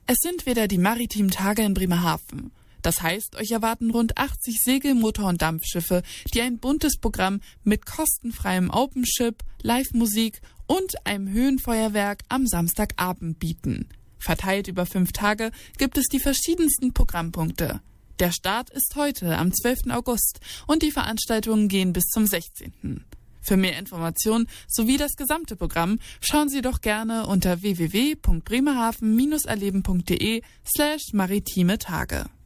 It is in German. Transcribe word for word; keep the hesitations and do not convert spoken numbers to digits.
Es sind wieder die maritimen Tage in Bremerhaven. Das heißt, euch erwarten rund achtzig Segel-, Motor- und Dampfschiffe, die ein buntes Programm mit kostenfreiem Openship, Live-Musik und einem Höhenfeuerwerk am Samstagabend bieten. Verteilt über fünf Tage gibt es die verschiedensten Programmpunkte. Der Start ist heute am zwölften August und die Veranstaltungen gehen bis zum sechzehnten Für mehr Informationen sowie das gesamte Programm schauen Sie doch gerne unter w w w punkt bremerhaven Bindestrich erleben punkt de slash maritime Tage.